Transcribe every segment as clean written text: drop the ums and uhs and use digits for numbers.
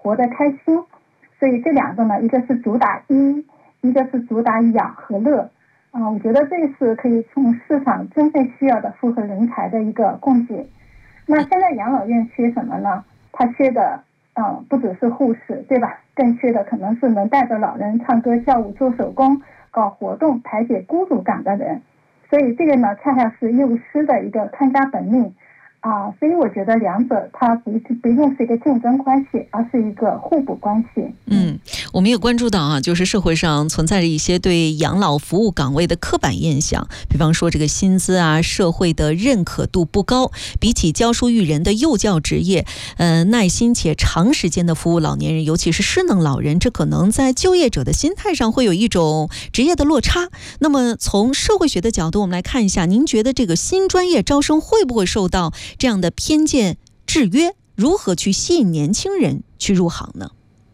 活得开心。所以这两个呢，一个是主打医，一个是主打养和乐。我觉得这是可以从市场真正需要的复合人才的一个供给。那现在养老院缺什么呢？它缺的不只是护士，对吧？更缺的可能是能带着老人唱歌跳舞做手工搞活动排解孤独感的人。所以这个呢恰恰是幼师的一个看家本领所以我觉得两者它不一定是一个竞争关系，而是一个互补关系。 我们也关注到就是社会上存在着一些对养老服务岗位的刻板印象，比方说这个薪资社会的认可度不高，比起教书育人的幼教职业，耐心且长时间的服务老年人，尤其是失能老人，这可能在就业者的心态上会有一种职业的落差。那么从社会学的角度，我们来看一下，您觉得这个新专业招生会不会受到这样的偏见制约？如何去吸引年轻人去入行呢？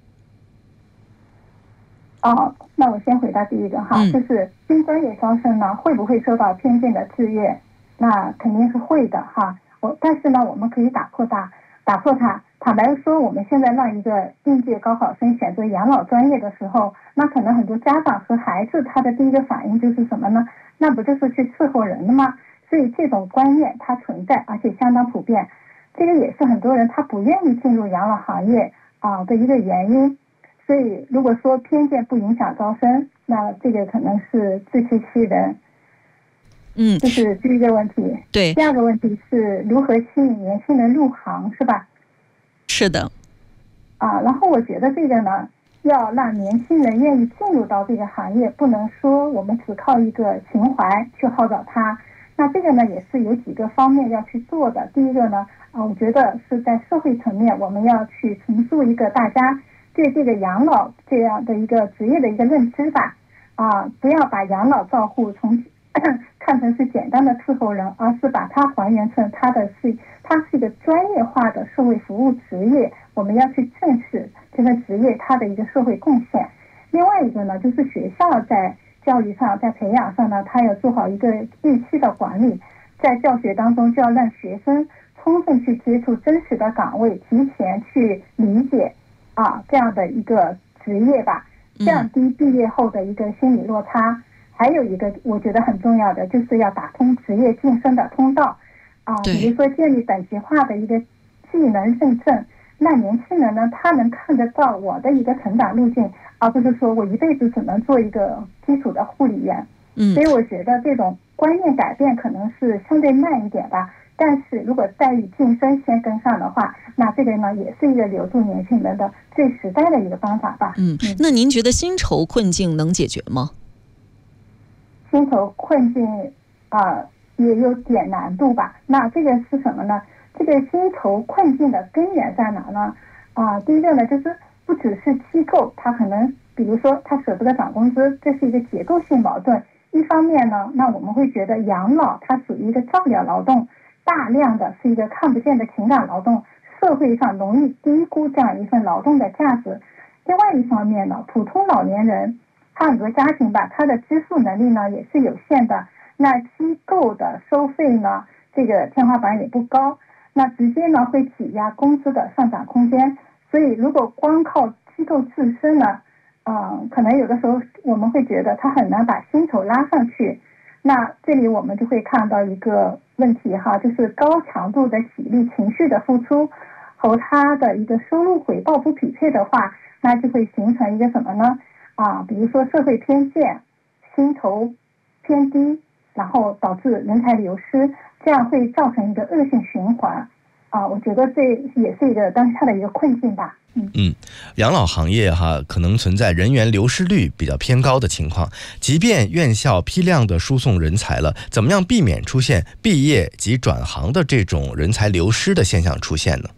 那我先回答第一个就是新专业招生呢会不会受到偏见的制约？那肯定是会的但是呢，我们可以打破它。坦白说，我们现在让一个应届高考生选择养老专业的时候，那可能很多家长和孩子他的第一个反应就是什么呢？那不就是去伺候人的吗？所以这种观念它存在，而且相当普遍。这个也是很多人他不愿意进入养老行业的一个原因。所以如果说偏见不影响招生，那这个可能是自欺欺人。这是第一个问题。 对。 第二个问题是如何吸引年轻人入行，是吧？ 是的。 然后我觉得这个呢，要让年轻人愿意进入到这个行业，不能说我们只靠一个情怀去号召他。那这个呢，也是有几个方面要去做的。第一个呢，我觉得是在社会层面，我们要去重塑一个大家对这个养老这样的一个职业的一个认知吧。不要把养老照护看成是简单的伺候人，而是把它还原成它是一个专业化的社会服务职业。我们要去正视这个职业它的一个社会贡献。另外一个呢，就是学校在教育上，在培养上呢，它要做好一个预期的管理，在教学当中就要让学生充分去接触真实的岗位，提前去理解这样的一个职业吧，降低毕业后的一个心理落差。还有一个我觉得很重要的，就是要打通职业晋升的通道比如说建立等级化的一个技能认证，让年轻人呢他能看得到我的一个成长路径，而不是说我一辈子只能做一个基础的护理员。所以我觉得这种观念改变可能是相对慢一点吧，但是如果待遇晋升先跟上的话，那这个呢也是一个留住年轻人的最实在的一个方法吧。 那您觉得薪酬困境能解决吗？ 薪酬困境也有点难度吧。那这个是什么呢？这个薪酬困境的根源在哪呢？第一个呢，就是不只是机构，它可能比如说它舍不得涨工资，这是一个结构性矛盾。一方面呢，那我们会觉得养老它属于一个照料劳动，大量的是一个看不见的情感劳动，社会上容易低估这样一份劳动的价值。另外一方面呢，普通老年人他很多家庭吧，他的支付能力呢也是有限的，那机构的收费呢这个天花板也不高，那直接呢会挤压工资的上涨空间。所以如果光靠机构自身呢可能有的时候我们会觉得他很难把薪酬拉上去。那这里我们就会看到一个问题就是高强度的体力情绪的付出和他的一个收入回报不匹配的话，那就会形成一个什么呢？比如说社会偏见、薪酬偏低，然后导致人才流失，这样会造成一个恶性循环。我觉得这也是一个当下的一个困境吧。 养老行业可能存在人员流失率比较偏高的情况，即便院校批量的输送人才了，怎么样避免出现毕业及转行的这种人才流失的现象出现呢？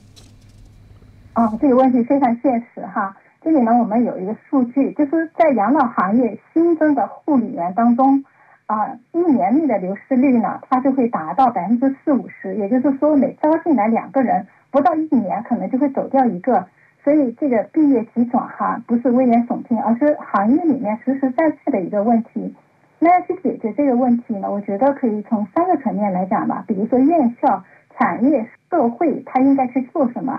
这个问题非常现实这里呢，我们有一个数据，就是在养老行业新增的护理员当中一年内的流失率呢，它就会达到40-50%，也就是说每招进来2个人，不到1年可能就会走掉1个。所以这个毕业即转不是危言耸听，而是行业里面实实在在的一个问题。那要去解决这个问题呢，我觉得可以从3个层面来讲吧，比如说院校、产业、社会它应该去做什么。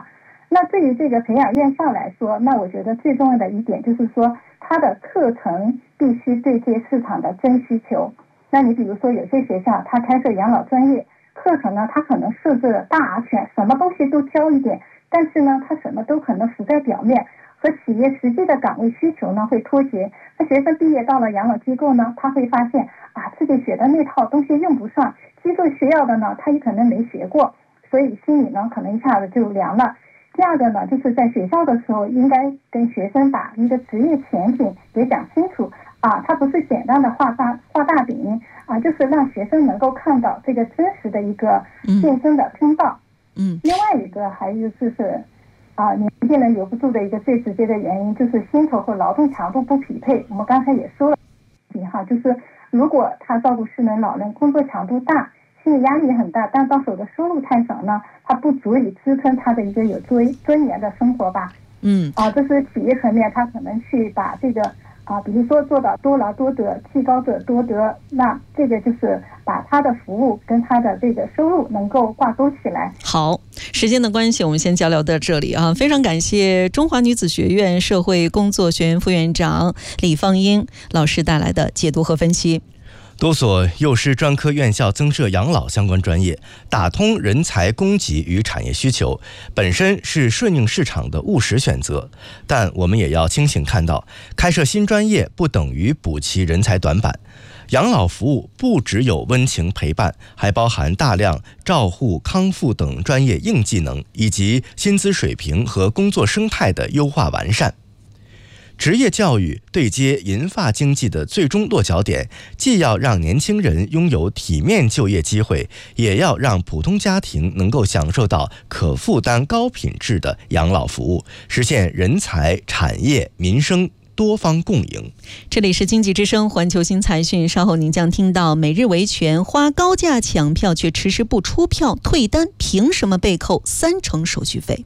那对于这个培养院校来说，那我觉得最重要的一点就是说，它的课程必须对接市场的真需求。那你比如说有些学校它开设养老专业课程呢，它可能设置了大而全，什么东西都教一点，但是呢它什么都可能浮在表面，和企业实际的岗位需求呢会脱节。那学生毕业到了养老机构呢，他会发现自己学的那套东西用不上，机构需要的呢他也可能没学过，所以心里呢可能一下子就凉了。第二个呢，就是在学校的时候应该跟学生把一个职业前景给讲清楚它不是简单的画大饼就是让学生能够看到这个真实的一个晋升的通道。另外一个还有就是年轻人留不住的一个最直接的原因就是薪酬和劳动强度不匹配。我们刚才也说了就是如果他照顾失能老人工作强度大，心理压力很大，但到手的收入太少呢，它不足以支撑他的一个有尊严的生活吧。这是企业层面，他可能去把这个比如说做到多劳多得，技高者多得，那这个就是把他的服务跟他的这个收入能够挂钩起来。 好，时间的关系，我们先交流到这里非常感谢中华女子学院社会工作学院副院长李芳英老师带来的解读和分析。 多所幼师专科院校增设养老相关专业，打通人才供给与产业需求，本身是顺应市场的务实选择。但我们也要清醒看到，开设新专业不等于补齐人才短板。养老服务不只有温情陪伴，还包含大量照护、康复等专业硬技能，以及薪资水平和工作生态的优化完善。职业教育对接银发经济的最终落脚点，既要让年轻人拥有体面就业机会，也要让普通家庭能够享受到可负担高品质的养老服务，实现人才、产业、民生多方共赢。 这里是经济之声环球新财讯，稍后您将听到每日维权花高价抢票却迟迟不出票，退单凭什么被扣30%手续费？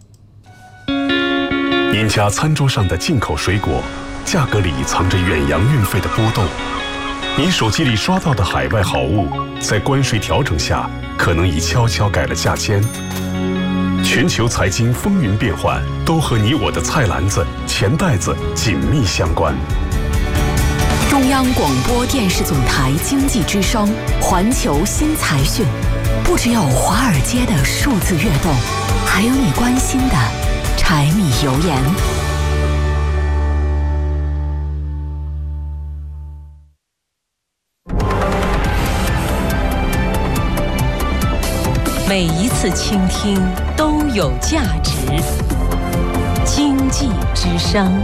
您家餐桌上的进口水果，价格里藏着远洋运费的波动；您手机里刷到的海外好物，在关税调整下，可能已悄悄改了价签。全球财经风云变幻，都和你我的菜篮子、钱袋子紧密相关。 中央广播电视总台经济之声环球新财讯，不只有华尔街的数字跃动，还有你关心的柴米油盐。 每一次倾听都有价值。经济之声。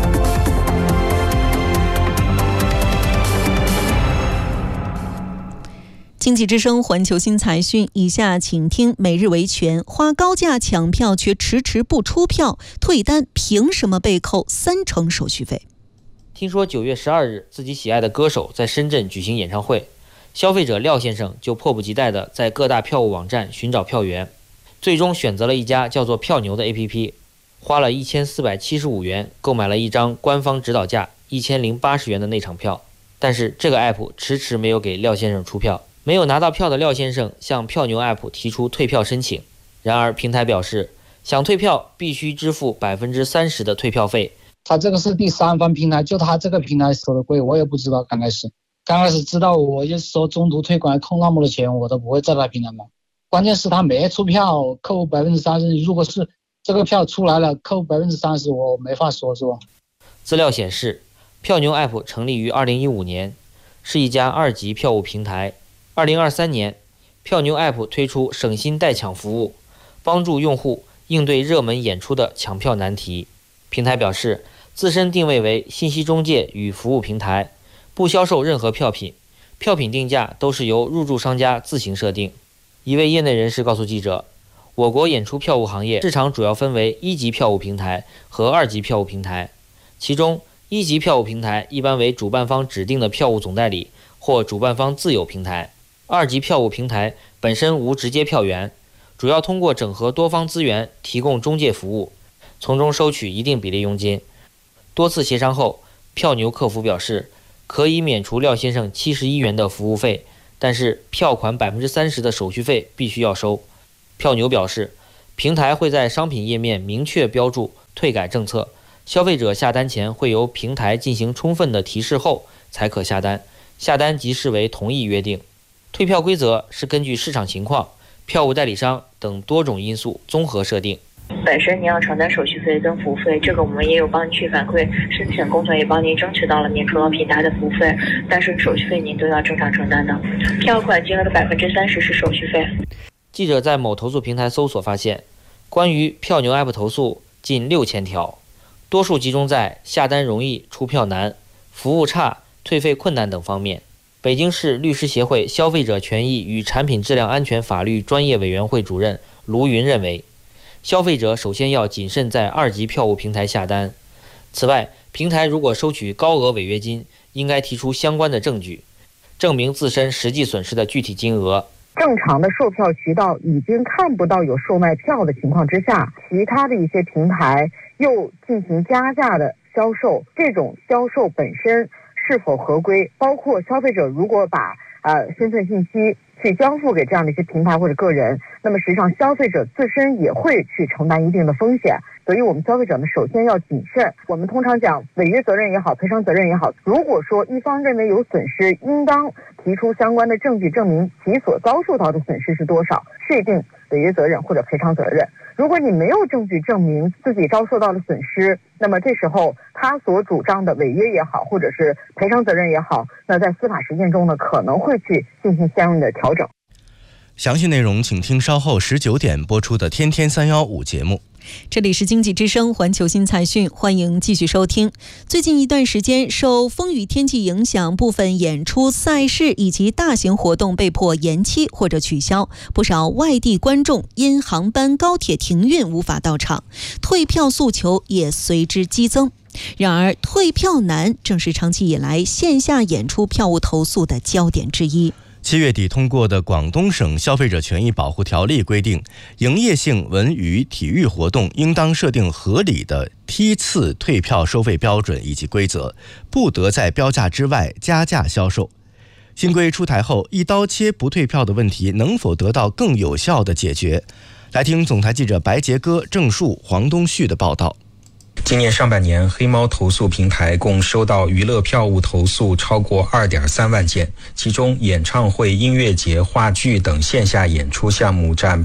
经济之声环球新财讯，以下请听每日维权花高价抢票却迟迟不出票，退单凭什么被扣30%手续费？ 听说9月12日自己喜爱的歌手在深圳举行演唱会，消费者廖先生就迫不及待地在各大票务网站寻找票源，最终选择了一家叫做票牛的 APP， 花了1475元购买了一张官方指导价1080元的内场票，但是这个 app 迟迟没有给廖先生出票。没有拿到票的廖先生向票牛 app 提出退票申请，然而平台表示想退票必须支付30%的退票费。 他这个是第三方平台，就他这个平台收的贵，我也不知道。刚开始知道，我就说中途退款扣那么多钱，我都不会在他平台买。关键是他没出票，扣30%。如果是这个票出来了，扣30%，我没法说，是吧？ 资料显示，票牛 app 成立于2015年，是一家2级票务平台。2023年，票牛 app 推出省心代抢服务，帮助用户应对热门演出的抢票难题。平台表示，自身定位为信息中介与服务平台，不销售任何票品，票品定价都是由入驻商家自行设定。一位业内人士告诉记者，我国演出票务行业市场主要分为1级票务平台和2级票务平台，其中1级票务平台一般为主办方指定的票务总代理或主办方自有平台。2级票务平台本身无直接票源，主要通过整合多方资源提供中介服务，从中收取一定比例佣金。多次协商后，票牛客服表示可以免除廖先生71元的服务费，但是票款30%的手续费必须要收。票牛表示平台会在商品页面明确标注退改政策，消费者下单前会由平台进行充分的提示后才可下单，下单即视为同意约定。退票规则是根据市场情况、票务代理商等多种因素综合设定。 本身你要承担手续费跟服务费，这个我们也有帮你去反馈，申请工作也帮您争取到了免除了平台的服务费，但是手续费您都要正常承担的。票款金额的30%是手续费。 记者在某投诉平台搜索发现，关于票牛 App 投诉近6000条，多数集中在下单容易、出票难、服务差、退费困难等方面。北京市律师协会消费者权益与产品质量安全法律专业委员会主任卢云认为，消费者首先要谨慎在2级票务平台下单。此外，平台如果收取高额违约金，应该提出相关的证据，证明自身实际损失的具体金额。 正常的售票渠道已经看不到有售卖票的情况之下，其他的一些平台又进行加价的销售，这种销售本身是否合规，包括消费者如果把身份信息去交付给这样的一些平台或者个人，那么实际上消费者自身也会去承担一定的风险。所以我们消费者呢，首先要谨慎。我们通常讲违约责任也好，赔偿责任也好，如果说一方认为有损失，应当提出相关的证据证明其所遭受到的损失是多少，确定违约责任或者赔偿责任。如果你没有证据证明自己遭受到了损失，那么这时候他所主张的违约也好，或者是赔偿责任也好，那在司法实践中呢，可能会去进行相应的调整。 详细内容请听稍后19点播出的《天天315》节目。 这里是经济之声环球新财讯，欢迎继续收听。最近一段时间，受风雨天气影响，部分演出、赛事以及大型活动被迫延期或者取消，不少外地观众因航班、高铁停运无法到场，退票诉求也随之激增。然而，退票难正是长期以来线下演出票务投诉的焦点之一。 7月底通过的广东省消费者权益保护条例规定，营业性文娱体育活动应当设定合理的梯次退票收费标准以及规则，不得在标价之外加价销售。新规出台后，一刀切不退票的问题能否得到更有效的解决？来听总台记者白杰哥、郑树、黄东旭的报道。 今年上半年，黑猫投诉平台共收到娱乐票务投诉超过2.3万件，其中演唱会、音乐节、话剧等线下演出项目占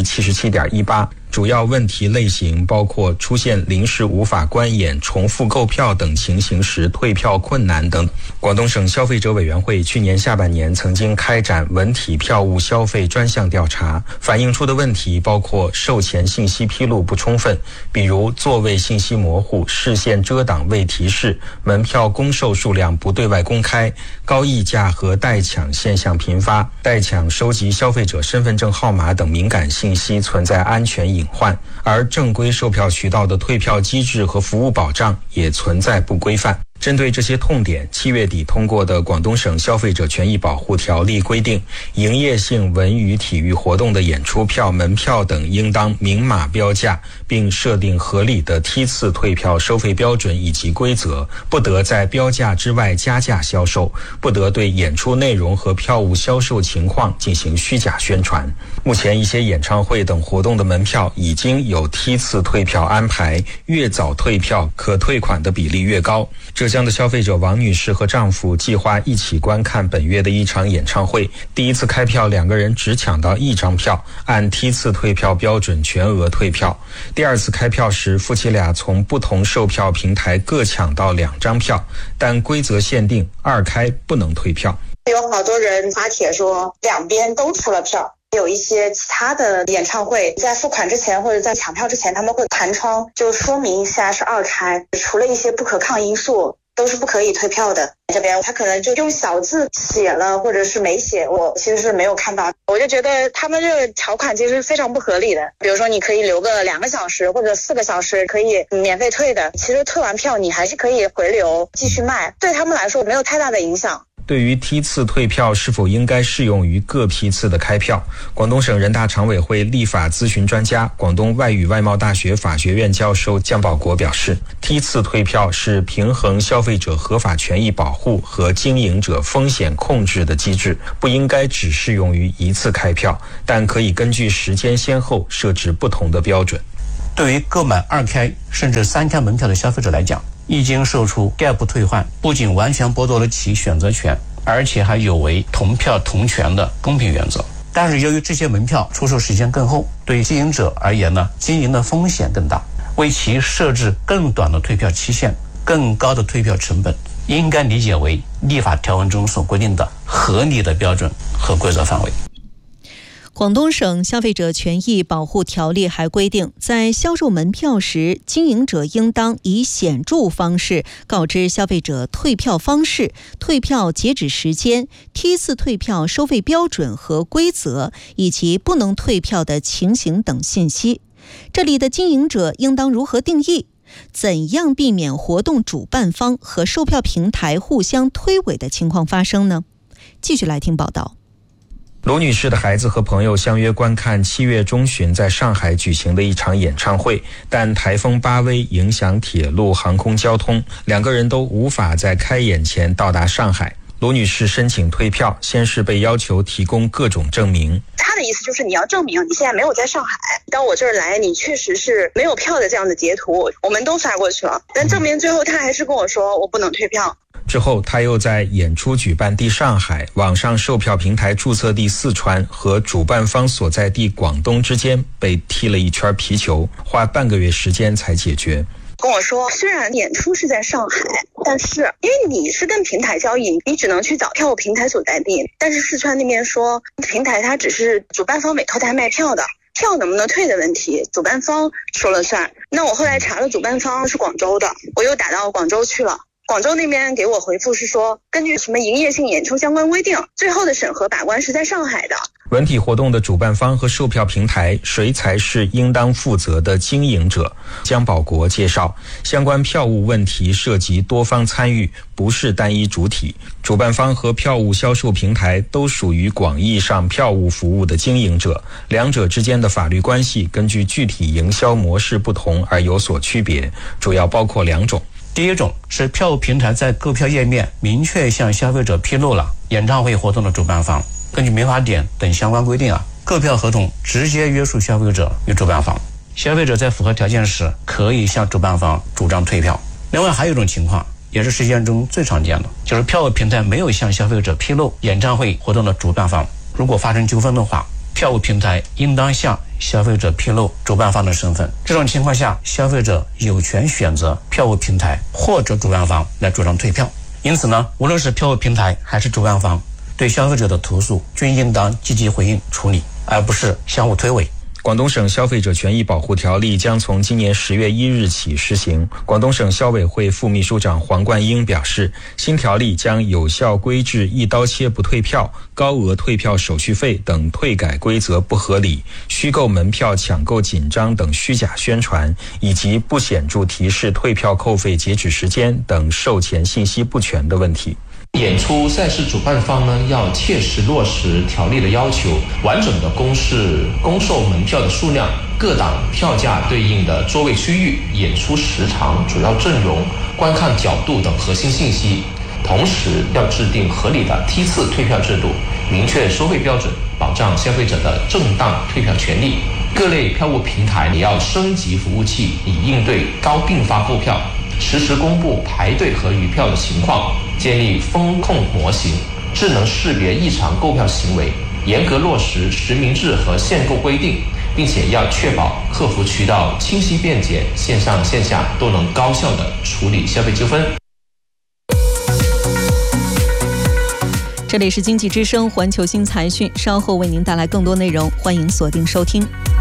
77.18%。主要问题类型包括出现临时无法观演、重复购票等情形时退票困难等。广东省消费者委员会去年下半年曾经开展文体票务消费专项调查，反映出的问题包括售前信息披露不充分，比如座位信息模糊、视线遮挡未提示、门票公售数量不对外公开、高溢价和代抢现象频发、代抢收集消费者身份证号码等敏感信息存在安全隐患，而正规售票渠道的退票机制和服务保障也存在不规范。针对这些痛点，7月底通过的广东省消费者权益保护条例规定，营业性文娱体育活动的演出票、门票等应当明码标价，并设定合理的梯次退票收费标准以及规则，不得在标价之外加价销售，不得对演出内容和票务销售情况进行虚假宣传。目前一些演唱会等活动的门票已经有梯次退票安排，越早退票可退款的比例越高。浙江的消费者王女士和丈夫计划一起观看本月的一场演唱会，第一次开票2个人只抢到1张票，按梯次退票标准全额退票。第二次开票时，夫妻俩从不同售票平台各抢到2张票，但规则限定2开不能退票。 有好多人发帖说两边都出了票，有一些其他的演唱会在付款之前或者在抢票之前，他们会弹窗就说明一下是2开，除了一些不可抗因素都是不可以退票的。这边他可能就用小字写了或者是没写，我其实是没有看到。我就觉得他们这个条款其实非常不合理的，比如说你可以留个2个小时或者4个小时可以免费退的，其实退完票你还是可以回流继续卖，对他们来说没有太大的影响。 对于梯次退票是否应该适用于各批次的开票，广东省人大常委会立法咨询专家、广东外语外贸大学法学院教授姜保国表示，梯次退票是平衡消费者合法权益保护和经营者风险控制的机制，不应该只适用于一次开票，但可以根据时间先后设置不同的标准。 对于购买2开甚至3开门票的消费者来讲，一经售出概不退换，不仅完全剥夺了其选择权，而且还有违同票同权的公平原则。但是由于这些门票出售时间更后，对经营者而言呢，经营的风险更大，为其设置更短的退票期限、更高的退票成本，应该理解为立法条文中所规定的合理的标准和规则范围。 广东省消费者权益保护条例还规定，在销售门票时，经营者应当以显著方式告知消费者退票方式、退票截止时间、梯次退票收费标准和规则，以及不能退票的情形等信息。这里的经营者应当如何定义？怎样避免活动主办方和售票平台互相推诿的情况发生呢？继续来听报道。 卢女士的孩子和朋友相约观看7月中旬在上海举行的一场演唱会，但台风巴威影响铁路航空交通，两个人都无法在开演前到达上海。卢女士申请退票，先是被要求提供各种证明。 他的意思就是你要证明你现在没有在上海，到我这儿来你确实是没有票的这样的截图，我们都发过去了，但证明最后他还是跟我说我不能退票。 之后他又在演出举办地上海、网上售票平台注册地四川和主办方所在地广东之间被踢了一圈皮球，花半个月时间才解决。 跟我说，虽然演出是在上海，但是因为你是跟平台交易，你只能去找票务平台所在地，但是四川那边说平台它只是主办方委托他卖票的，票能不能退的问题主办方说了算。那我后来查了，主办方是广州的，我又打到广州去了，广州那边给我回复是说，根据什么营业性演出相关规定，最后的审核把关是在上海的。 文体活动的主办方和售票平台，谁才是应当负责的经营者？姜保国介绍，相关票务问题涉及多方参与，不是单一主体。主办方和票务销售平台都属于广义上票务服务的经营者，两者之间的法律关系根据具体营销模式不同而有所区别，主要包括2种。 第一种是票务平台在购票页面明确向消费者披露了演唱会活动的主办方根据民法典等相关规定购票合同直接约束消费者与主办方，消费者在符合条件时可以向主办方主张退票。另外还有一种情况，也是实践中最常见的，就是票务平台没有向消费者披露演唱会活动的主办方，如果发生纠纷的话，票务平台应当向消费者披露主办方的身份。这种情况下，消费者有权选择票务平台或者主办方来主张退票。因此呢，无论是票务平台还是主办方，对消费者的投诉均应当积极回应处理，而不是相互推诿。 广东省消费者权益保护条例将从今年10月1日起实行。广东省消委会副秘书长黄冠英表示，新条例将有效规制一刀切不退票、高额退票手续费等退改规则不合理、虚构门票抢购紧张等虚假宣传，以及不显著提示退票扣费截止时间等售前信息不全的问题。 演出赛事主办方呢，要切实落实条例的要求，完整的公示公售门票的数量、各档票价对应的座位区域、演出时长、主要阵容、观看角度等核心信息。同时要制定合理的梯次退票制度，明确收费标准，保障消费者的正当退票权利。各类票务平台也要升级服务器，以应对高并发购票，实时公布排队和余票的情况，建立风控模型，智能识别异常购票行为，严格落实实名制和限购规定，并且要确保客服渠道清晰便捷，线上线下都能高效地处理消费纠纷。 这里是经济之声环球新财讯，稍后为您带来更多内容，欢迎锁定收听。